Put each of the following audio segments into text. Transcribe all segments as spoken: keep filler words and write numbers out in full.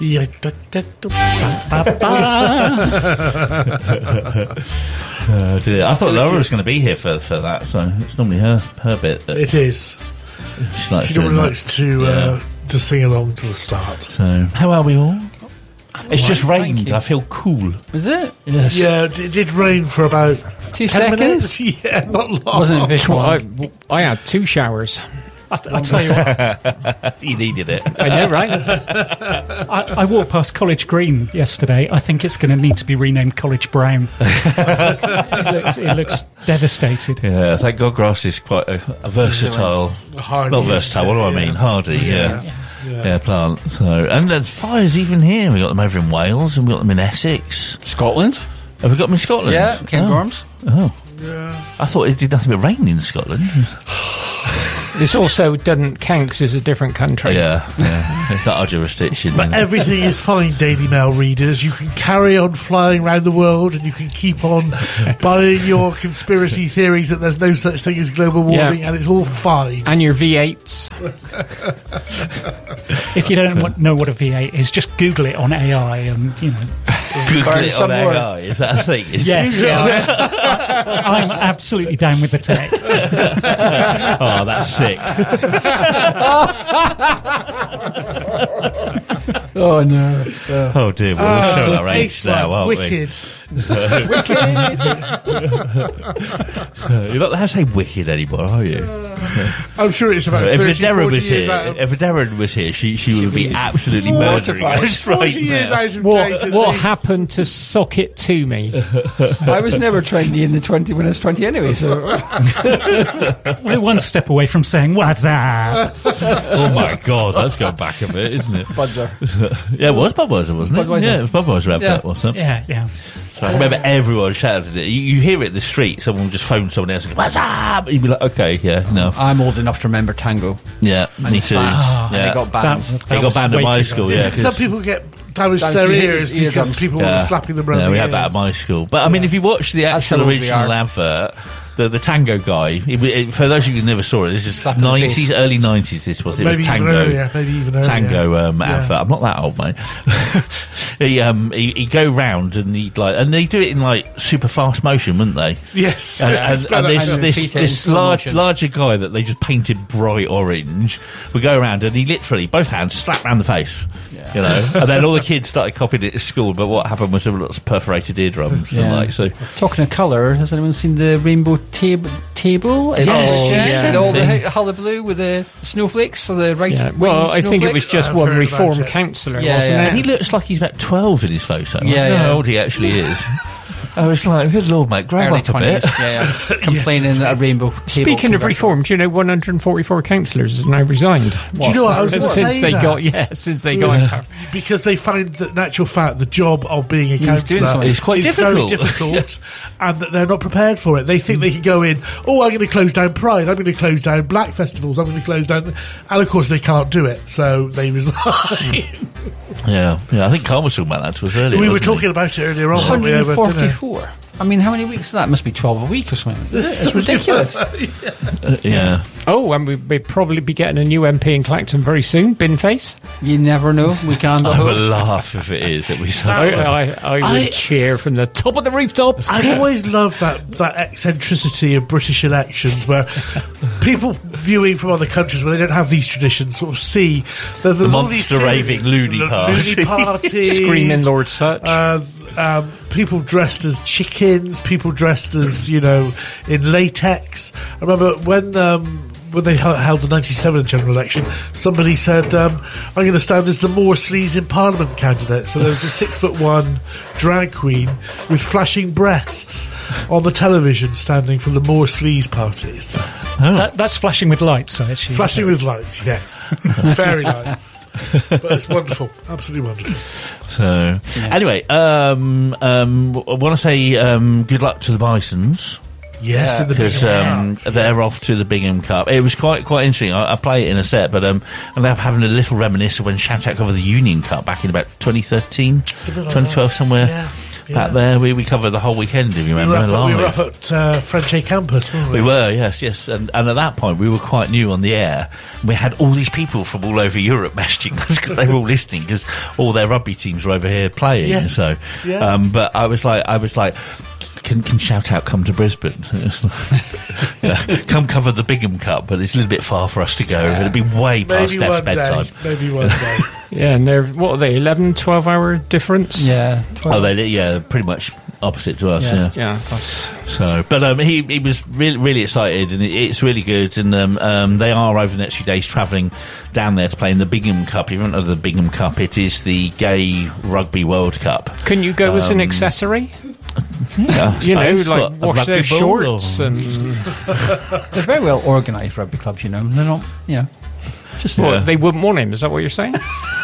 Yeah. Uh, dear. I thought Laura was going to be here for for that, so it's normally her her bit. That It is. she likes She doing normally that. likes to uh, Yeah. to sing along to the start. So, how are we all? It's just thank rained. you. I feel cool. Is it? Yes. Yeah, it, it did rain for about Two ten seconds? minutes. Yeah, not long. Wasn't visual. I, I had two showers. I, I tell you what, You needed it. I know, right? I, I walked past College Green yesterday. I think it's going to need to be renamed College Brown. it, looks, it looks devastated. Yeah, thank God grass is quite a, a versatile, Hardy, not versatile, what do I yeah. mean? Hardy, yeah. Yeah. Yeah, plant. So, and there's fires even here. We got them over in Wales and we got them in Essex. Scotland? Have we got them in Scotland? Yeah, Cairngorms. Oh. Yeah. I thought it did nothing but rain in Scotland. This also doesn't count because it's a different country. Yeah, yeah. It's not our jurisdiction. But everything is fine, Daily Mail readers. You can carry on flying around the world and you can keep on buying your conspiracy theories that there's no such thing as global warming Yeah. and it's all fine. And your V eights. If you don't want, know what a V eight is, just Google it on A I and, you know. Google it on somewhere. A I. Is that a thing? Is Yes, yeah. I, I'm absolutely down with the tech. Oh, that's sick. Oh, no. Oh, dear. Well, we're showing our age Ace now, one, aren't wicked. we? You're not allowed to say wicked anymore, are you? I'm sure it's about if thirty, Darren forty was years here, out of... if Darren was here, she she would be absolutely murdering us forty right years now. out of date What, at what least. happened to Sock It To Me? I was never twenty in the twenty when I was twenty anyway, so... We're one step away from saying, what's that? Oh my God, that's going back a bit, isn't it? Budger. Yeah, it was Budweiser, wasn't it? Budweiser. Yeah, it was Budweiser about Yeah. that, wasn't it? Yeah, yeah. So I remember everyone shouted it. You, you hear it in the street, someone will just phone someone else and go, what's up? You'd be like, okay, yeah, no. I'm old enough to remember Tango. Yeah, me too. Slaps. Yeah. And it got banned. That- They got was banned at way my too school, bad. yeah. Did some 'cause- people get damage to Damage their to ears ear- because eardrums. people were Yeah. slapping them around Yeah, the we ears? had that at my school. But I mean, if you watch the That's actual how old we original are. advert, the the Tango guy, it, it, for those of you who never saw it, this is Slap in the nineties, face. early nineties. This was it Maybe was even Tango, earlier, maybe even earlier. Tango um, Yeah. advert. I'm not that old, mate. he um he he'd go round and he'd like, and they do it in like super fast motion, wouldn't they? Yes. And, yes, and, and this and this, repeat it in this slow large motion. larger guy that they just painted bright orange would go around and he literally both hands slap round the face, Yeah. you know. And then all the kids started copying it at school. But what happened was there were lots of perforated eardrums and Yeah. like so. Talking of colour, has anyone seen the rainbow tab- table? It's Yes, all, yes. yeah. All the hu- hullabaloo with the snowflakes, or the right Yeah. wing Well, I think it was snowflakes? just I've one heard about reform it. councillor, Yeah, wasn't yeah. it? And he looks like he's about twelve in his photo. I Yeah, don't know yeah. how old he actually is. I was like, good lord, mate, grow Early up a twenties. bit. Yeah, yeah. Complaining that a rainbow table. Speaking of convertible. reform, do you know one hundred forty-four councillors have now resigned? Do you know what? I was And going to since say they that. got, yeah, since they got in power. Because they find that, in actual fact, the job of being a doing councillor something. It's quite is difficult. very difficult, and that they're not prepared for it. They think they can go in, oh, I'm going to close down Pride, I'm going to close down Black festivals, I'm going to close down... And, of course, they can't do it, so they resign. Yeah, yeah. I think Carl was talking about that to us earlier. we were wasn't he? talking about it earlier on, weren't we, over dinner? one hundred forty-four. I mean, how many weeks is that? Must be twelve a week or something. It's ridiculous. Uh, yeah. Oh, and we, we'll probably be getting a new M P in Clacton very soon, Binface. You never know. We can't. I would laugh if it is. It would be so I, funny. I, I would I- cheer from the top of the rooftops. I always loved that, that eccentricity of British elections where people viewing from other countries where they don't have these traditions sort of see that there's all these monster series- raving loony lo- party. loony parties, Screaming Lord Such. uh, um, people dressed as chickens, people dressed as, you know, in latex. I remember when um, when they held held the ninety-seven general election, somebody said, um, I'm going to stand as the More Sleaze in Parliament candidate. So there was the six-foot-one drag queen with flashing breasts on the television standing for the More Sleaze parties. That, that's flashing with lights, I assume. Flashing with lights, yes. Fairy lights. But it's wonderful. Absolutely wonderful. So, anyway, um, um, I want to say um, good luck to the Bisons. Yes, in the Because Bingham um, Cup, they're yes. off to the Bingham Cup. It was quite quite interesting. I, I play it in a set, but um, I'm having a little reminisce of when Shattuck covered the Union Cup back in about twenty thirteen, bit like twenty twelve, that. somewhere. Yeah. back there. We, we covered the whole weekend, if you We remember. were up, we were live. up at uh, French A campus, weren't we? We were, yes, yes. And, and at that point, we were quite new on the air. We had all these people from all over Europe messaging us because they were all listening because all their rugby teams were over here playing. Yes. So, Yeah. um, but I was like, I was like, can, can shout out, come to Brisbane. Yeah, come cover the Bingham Cup, but it's a little bit far for us to go. Yeah. It'd be way past Maybe Steph's one bedtime. day. Maybe one day. Yeah, and they're, what are they, eleven, twelve hour difference? Yeah. Oh, they, yeah, pretty much opposite to us. Yeah. Yeah. Yeah, that's... So, but um, he he was really really excited, and it, it's really good. And um, um, they are over the next few days travelling down there to play in the Bingham Cup. If you don't know the Bingham Cup, it is the Gay Rugby World Cup. Can you go as an Um, accessory? Yeah, I You know, suppose. like What, a wash their rugby ball shorts or- and... They're very well organised rugby clubs, you know. They're not, you know. Just What, yeah. they wouldn't want him, is that what you're saying?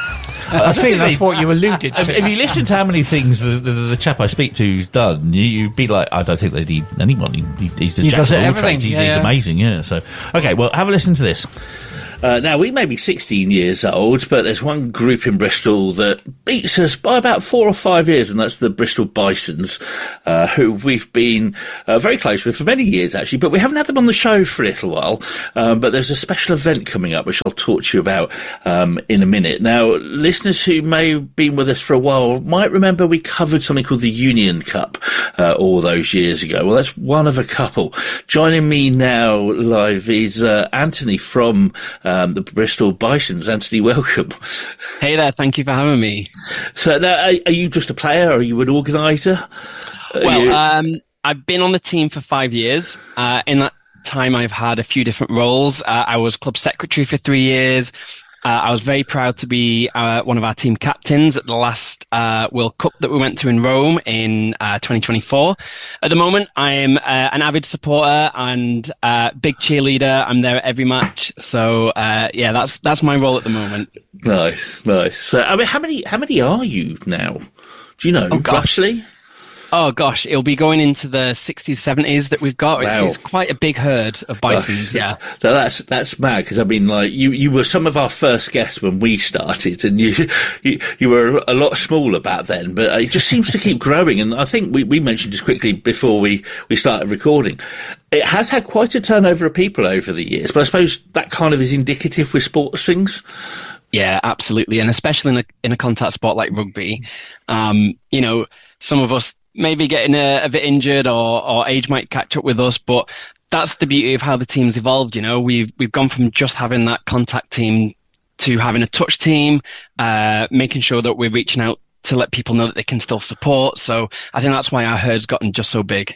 I think that's what you alluded If, to. if you listen to how many things the, the, the chap I speak to's done, you, you'd be like, I don't think they need anyone. He, he, he's the He jack does of all everything. trades. He's, Yeah, he's yeah. amazing, yeah. So, okay, well, have a listen to this. Uh, now, we may be sixteen years old, but there's one group in Bristol that beats us by about four or five years, and that's the Bristol Bisons, uh, who we've been uh, very close with for many years, actually, but we haven't had them on the show for a little while. Um, but there's a special event coming up, which I'll talk to you about um, in a minute. Now, listeners who may have been with us for a while might remember we covered something called the Union Cup uh, all those years ago. Well, that's one of a couple. Joining me now live is uh, Anthony from Um, the Bristol Bisons. Anthony, welcome. Hey there, thank you for having me. So now, are, are you just a player or are you an organiser? Are Well, you- um, I've been on the team for five years. Uh, in that time, I've had a few different roles. Uh, I was club secretary for three years. Uh, I was very proud to be uh, one of our team captains at the last uh, World Cup that we went to in Rome in uh, twenty twenty-four. At the moment, I'm uh, an avid supporter and uh, big cheerleader. I'm there at every match. So, uh, yeah, that's that's my role at the moment. nice, nice. So, I mean, how many, how many are you now? Do you know, Oh, gosh. roughly? Oh gosh, it'll be going into the sixties, seventies that we've got. It's, Wow. it's quite a big herd of bisons, yeah. So that's that's mad because I mean, like you, you were some of our first guests when we started, and you you, you were a lot smaller back then, but it just seems to keep growing. And I think we, we mentioned just quickly before we, we started recording, it has had quite a turnover of people over the years. But I suppose that kind of is indicative with sports things. Yeah, absolutely. And especially in a, in a contact sport like rugby, um, you know, some of us maybe getting a, a bit injured or, or age might catch up with us, but that's the beauty of how the team's evolved. You know, we've, we've gone from just having that contact team to having a touch team, uh, making sure that we're reaching out to let people know that they can still support. So I think that's why our herd's gotten just so big.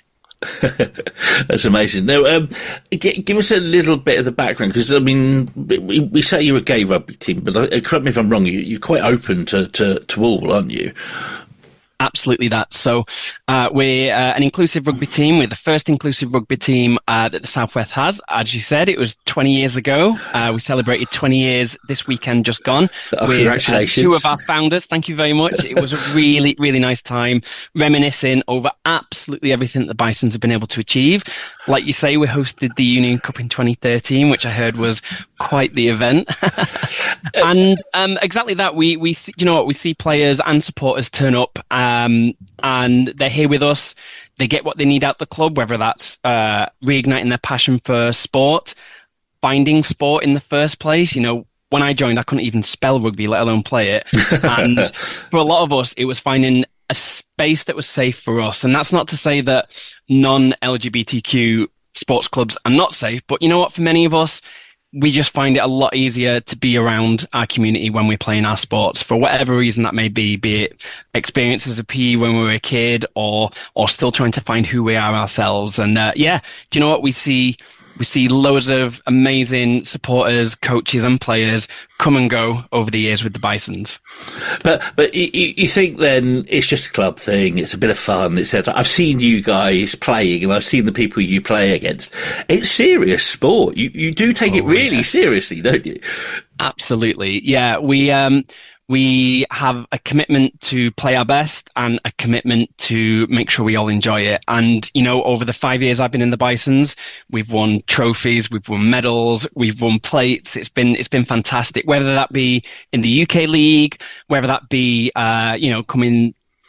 That's amazing. Now, um, g- give us a little bit of the background, because I mean, we, we say you're a gay rugby team, but uh, correct me if I'm wrong. You, you're quite open to, to, to all, aren't you? Absolutely that. So uh, we're uh, an inclusive rugby team. We're the first inclusive rugby team uh, that the Southwest has. As you said, it was twenty years ago. Uh, we celebrated twenty years this weekend just gone. Oh, with, congratulations. Uh, two of our founders. Thank you very much. It was a really, really nice time reminiscing over absolutely everything that the Bisons have been able to achieve. Like you say, we hosted the Union Cup in twenty thirteen, which I heard was quite the event. And um, exactly that. We, we see, you know what, we see players and supporters turn up um, and they're here with us. They get what they need out the club, whether that's uh, reigniting their passion for sport, finding sport in the first place. You know, when I joined, I couldn't even spell rugby, let alone play it. And for a lot of us, it was finding a space that was safe for us. And that's not to say that non-L G B T Q sports clubs are not safe, but you know what, for many of us, we just find it a lot easier to be around our community when we're playing our sports, for whatever reason that may be, be it experiences of P E when we were a kid or or still trying to find who we are ourselves. And uh, yeah, do you know what? We see we see loads of amazing supporters, coaches and players come and go over the years with the Bisons. But but you, you think then it's just a club thing, it's a bit of fun, et cetera. I've seen you guys playing and I've seen the people you play against. It's serious sport. You you do take it really yes. seriously, don't you? Absolutely. Yeah, we um we have a commitment to play our best and a commitment to make sure we all enjoy it. And, you know, over the five years I've been in the Bisons, we've won trophies, we've won medals, we've won plates. It's been, it's been fantastic, whether that be in the U K League, whether that be, uh, you know, coming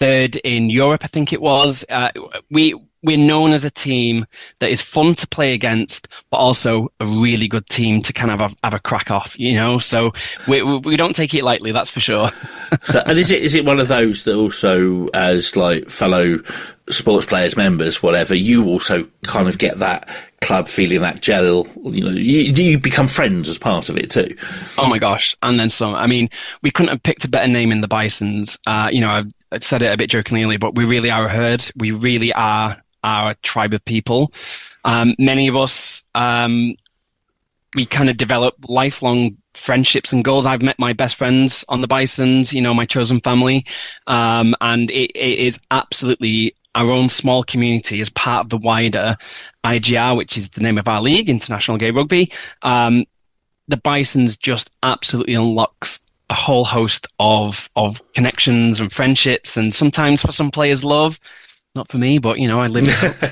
third in Europe, I think it was. Uh, we we're known as a team that is fun to play against, but also a really good team to kind of have, have a crack off, you know. So we we, we don't take it lightly, that's for sure. So, and is it is it one of those that also, as like fellow sports players, members, whatever, you also kind of get that club feeling, that gel, you know, you, you become friends as part of it too? Oh my gosh, and then some. I mean, we couldn't have picked a better name in the Bisons. Uh, you know, I, I said it a bit jokingly, but we really are a herd. We really are our tribe of people. Um, many of us, um, we kind of develop lifelong friendships and goals. I've met my best friends on the Bisons, you know, my chosen family, um, and it, it is absolutely our own small community as part of the wider I G R, which is the name of our league, International Gay Rugby. Um, the Bisons just absolutely unlocks a whole host of of connections and friendships, and sometimes for some players, love. Not for me, but, you know, I live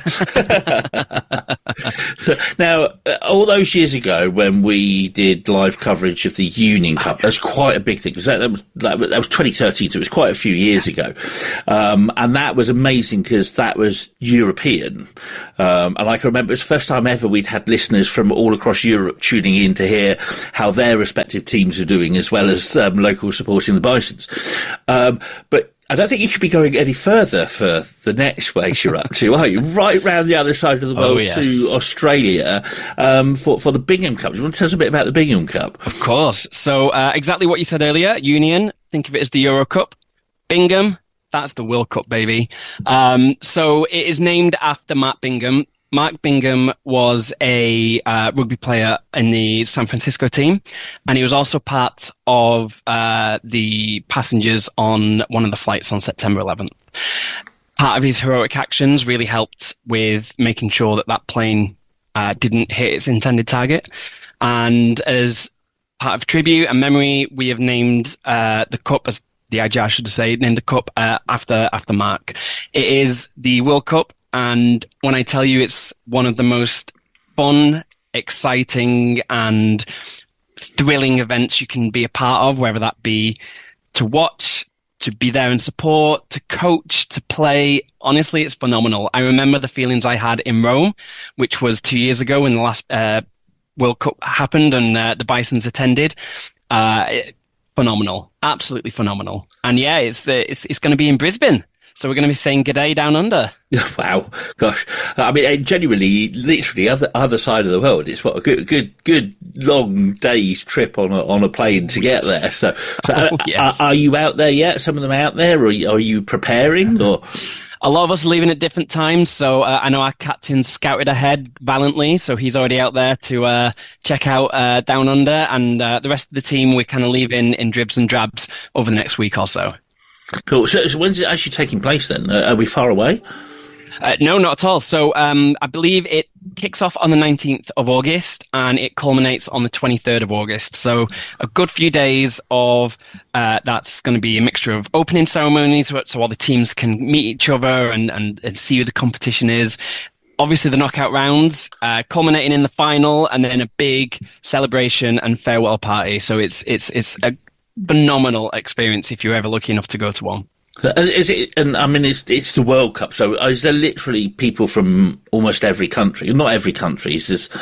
it. So, now, uh, all those years ago when we did live coverage of the Union Cup, that was quite a big thing, because that, that, was, that, that was twenty thirteen, so it was quite a few years ago. Um, and that was amazing because that was European. Um, and I can remember it was the first time ever we'd had listeners from all across Europe tuning in to hear how their respective teams are doing, as well as um, local supporting the Bisons. Um, but I don't think you should be going any further for the next place you're up to, are you? Right round the other side of the world, oh, yes, to Australia, um, for, for the Bingham Cup. Do you want to tell us a bit about the Bingham Cup? Of course. So, uh, exactly what you said earlier, Union, think of it as the Euro Cup. Bingham, that's the World Cup, baby. Um, so it is named after Mark Bingham. Mark Bingham was a uh, rugby player in the San Francisco team, and he was also part of uh, the passengers on one of the flights on September eleventh. Part of his heroic actions really helped with making sure that that plane uh, didn't hit its intended target. And as part of tribute and memory, we have named uh, the cup, as the I G R should say, named the cup uh, after after Mark. It is the World Cup. And when I tell you it's one of the most fun, exciting, and thrilling events you can be a part of, whether that be to watch, to be there and support, to coach, to play, honestly, it's phenomenal. I remember the feelings I had in Rome, which was two years ago when the last uh, World Cup happened and uh, the Bisons attended. Uh, it, phenomenal, absolutely phenomenal. And yeah, it's uh, it's, it's going to be in Brisbane. So we're going to be saying g'day down under. Wow, gosh! I mean, genuinely, literally, other other side of the world. It's what a good, good, good long day's trip on a on a plane to get there. So, so oh, yes. are, are you out there yet? Some of them out there, or are you, are you preparing? Or a lot of us are leaving at different times. So uh, I know our captain scouted ahead valiantly, so he's already out there to uh, check out uh, down under, and uh, the rest of the team we're kind of leaving in dribs and drabs over the next week or so. Cool. So, so when's it actually taking place then? Uh, are we far away? Uh, no, not at all. So um, I believe it kicks off on the nineteenth of August and it culminates on the twenty-third of August. So a good few days of uh, that's going to be a mixture of opening ceremonies so all the teams can meet each other and, and, and see who the competition is. Obviously, the knockout rounds, uh, culminating in the final, and then a big celebration and farewell party. So it's it's it's a phenomenal experience if you're ever lucky enough to go to one. Is it? And I mean, it's it's the World Cup. So is there literally people from almost every country? Not every country is as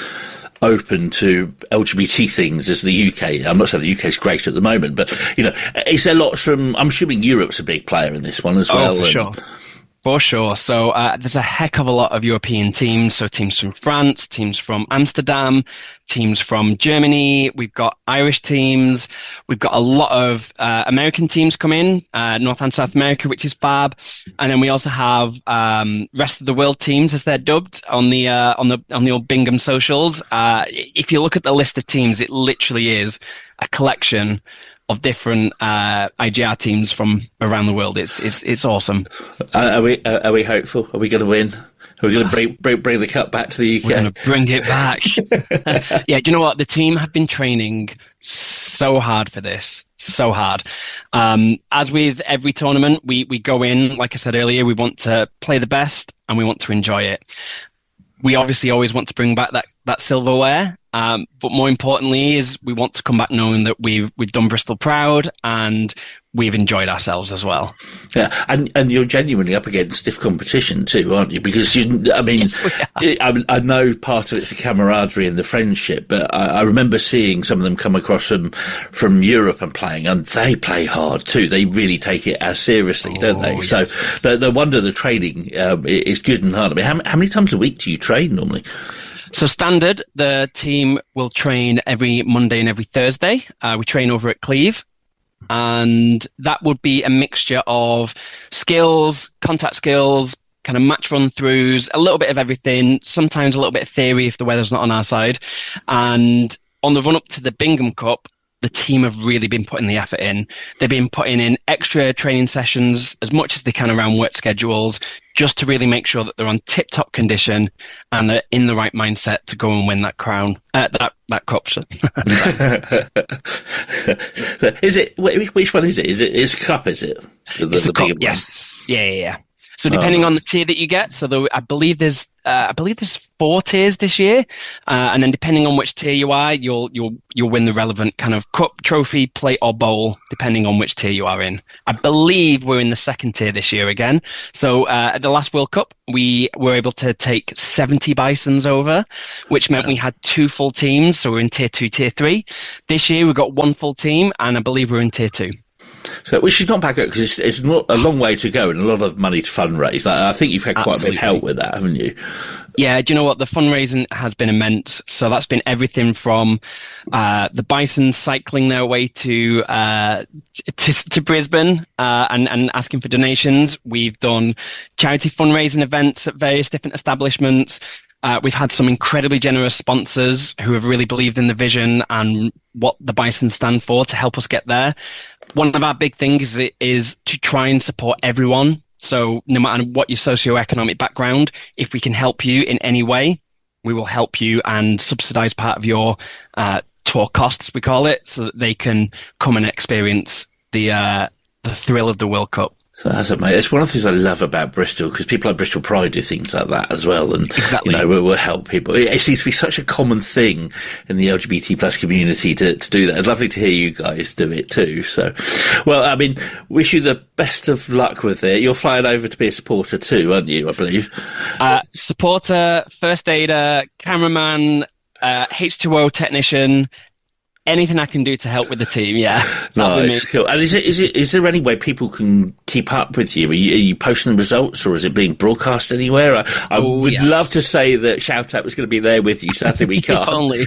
open to L G B T things as the U K. I'm not saying the U K is great at the moment, but you know, is there lots from? I'm assuming Europe's a big player in this one as well. Oh, for and, sure. For sure. So uh, there's a heck of a lot of European teams. So teams from France, teams from Amsterdam, teams from Germany. We've got Irish teams. We've got a lot of uh, American teams come in, uh, North and South America, which is fab. And then we also have um, rest of the world teams, as they're dubbed, on the uh, on the on the old Bingham socials. Uh, if you look at the list of teams, it literally is a collection of different uh, I G R teams from around the world. It's it's it's awesome. Uh, are we uh, are we hopeful? Are we going to win? Are we going to bring, bring bring the cup back to the U K? We're going to bring it back. Yeah, do you know what? The team have been training so hard for this, so hard. Um, as with every tournament, we we go in, like I said earlier, we want to play the best and we want to enjoy it. We obviously always want to bring back that, that silverware, um, but more importantly is we want to come back knowing that we've we've done Bristol proud and we've enjoyed ourselves as well. Yeah, and and you're genuinely up against stiff competition too, aren't you? Because you, I mean, Yes, we I, I know part of it's the camaraderie and the friendship, but I, I remember seeing some of them come across from from Europe and playing, and they play hard too. They really take it as seriously, Oh, don't they? yes. So no, no wonder the training um, is good and hard. I mean, how, how many times a week do you train normally? So standard, the team will train every Monday and every Thursday. Uh, we train over at Cleve. And that would be a mixture of skills, contact skills, kind of match run throughs, a little bit of everything, sometimes a little bit of theory if the weather's not on our side. And on the run up to the Bingham Cup, the team have really been putting the effort in. They've been putting in extra training sessions as much as they can around work schedules, just to really make sure that they're on tip-top condition and they're in the right mindset to go and win that crown, uh, that that cup. Is it? Which one is it? Is it? Is it cup? Is it? The, It's the a cup, bigger one? yes, yeah, yeah, yeah. So depending Oh, on the tier that you get, so there, I believe there's, uh, I believe there's four tiers this year, uh, and then depending on which tier you are, you'll you'll you'll win the relevant kind of cup, trophy, plate, or bowl, depending on which tier you are in. I believe we're in the second tier this year again. So uh, at the last World Cup, we were able to take seventy Bisons over, which meant we had two full teams. So we're in tier two, tier three. This year we've got one full team, and I believe we're in tier two. So we should not back up because it's, it's not a long way to go and a lot of money to fundraise. I, I think you've had quite Absolutely. a bit of help with that, haven't you? Yeah, do you know what? The fundraising has been immense. So that's been everything from uh, the Bison cycling their way to uh, to, to Brisbane uh, and, and asking for donations. We've done charity fundraising events at various different establishments. Uh, we've had some incredibly generous sponsors who have really believed in the vision and what the Bison stand for to help us get there. One of our big things is, is to try and support everyone. So no matter what your socioeconomic background, if we can help you in any way, we will help you and subsidize part of your uh, tour costs, we call it, so that they can come and experience the uh, the thrill of the World Cup. So that's amazing. It's one of the things I love about Bristol, because people like Bristol Pride do things like that as well, and Exactly. you know, we'll, we'll help people. It, it seems to be such a common thing in the L G B T plus community to, to do that. It's lovely to hear you guys do it too. So, well, I mean, wish you the best of luck with it. You're flying over to be a supporter too, aren't you? I believe. Uh, supporter, first aider, cameraman, uh, H two O technician. Anything I can do to help with the team, yeah. That'll be me. Nice, cool. And is it, is it, is there any way people can keep up with you? Are you, are you posting the results, or is it being broadcast anywhere? I, I Oh, would yes. love to say that Shout Out was going to be there with you. Sadly, we If can't. only.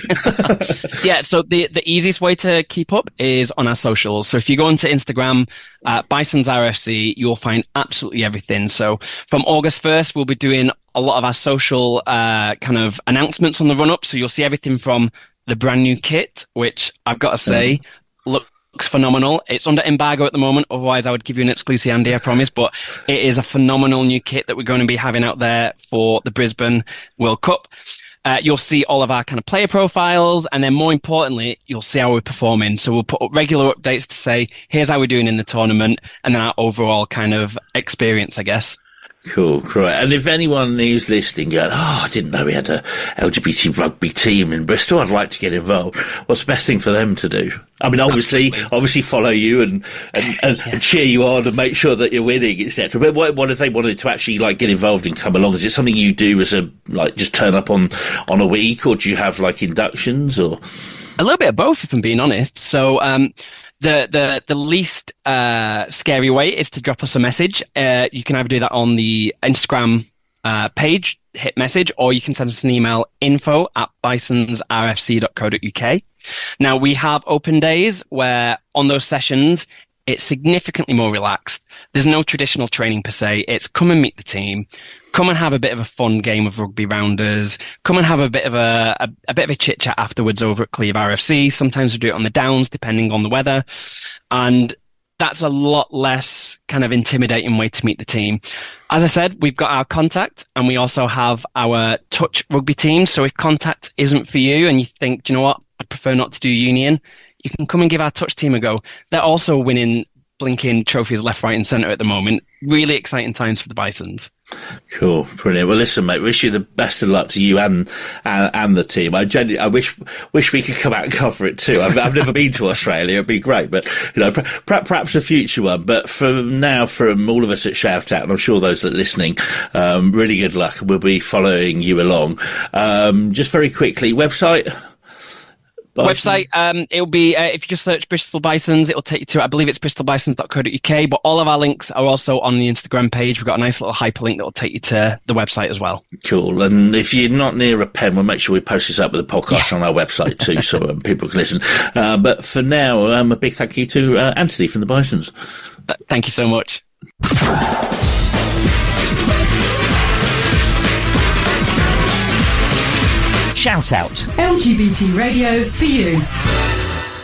Yeah, so the, the easiest way to keep up is on our socials. So if you go onto Instagram, uh, Bisons R F C, you'll find absolutely everything. So from August first, we'll be doing a lot of our social uh, kind of announcements on the run-up. So you'll see everything from the brand new kit, which I've got to say, mm. looks phenomenal. It's under embargo at the moment. Otherwise, I would give you an exclusive, Andy, I promise. But it is a phenomenal new kit that we're going to be having out there for the Brisbane World Cup. Uh, you'll see all of our kind of player profiles, and then more importantly, you'll see how we're performing. So we'll put up regular updates to say, here's how we're doing in the tournament, and then our overall kind of experience, I guess. Cool, cool. And if anyone is listening going, oh, I didn't know we had a L G B T rugby team in Bristol, I'd like to get involved. What's the best thing for them to do? I mean, obviously, Absolutely. obviously follow you and, and, and, yeah. and cheer you on and make sure that you're winning, et cetera. But what, what if they wanted to actually like get involved and come along? Is it something you do as a, like, just turn up on, on a week, or do you have like inductions or? A little bit of both, if I'm being honest. So, um, The, the, the least, uh, scary way is to drop us a message. Uh, you can either do that on the Instagram, uh, page, hit message, or you can send us an email, info at bisons r f c dot co dot u k. Now, we have open days where on those sessions, it's significantly more relaxed. There's no traditional training per se. It's come and meet the team. Come and have a bit of a fun game of rugby rounders. Come and have a bit of a, a, a bit of a chit chat afterwards over at Cleve R F C. Sometimes we do it on the downs, depending on the weather. And that's a lot less kind of intimidating way to meet the team. As I said, we've got our contact, and we also have our touch rugby team. So if contact isn't for you and you think, do you know what, I'd prefer not to do union, you can come and give our touch team a go. They're also winning blinking trophies left, right and centre at the moment. really exciting times for the Bisons. Cool, brilliant. Well, listen, mate, wish you the best of luck to you and and, and the team. I genuinely, I wish wish we could come out and cover it too. I've, I've never been to Australia; it'd be great, but you know, per, perhaps a future one. But for now, from all of us at Shout Out, and I'm sure those that are listening, um, really good luck. We'll be following you along. Um, just very quickly, website. Bison. Website, um, it'll be, uh, if you just search Bristol Bisons, it'll take you to, I believe it's bristol bisons dot co dot uk, but all of our links are also on the Instagram page. We've got a nice little hyperlink that will take you to the website as well. Cool. And if you're not near a pen, we'll make sure we post this up with a podcast yeah. on our website too, so um, people can listen. Uh, but for now, um, a big thank you to uh, Anthony from the Bisons. Thank you so much. Shout Out. L G B T radio for you.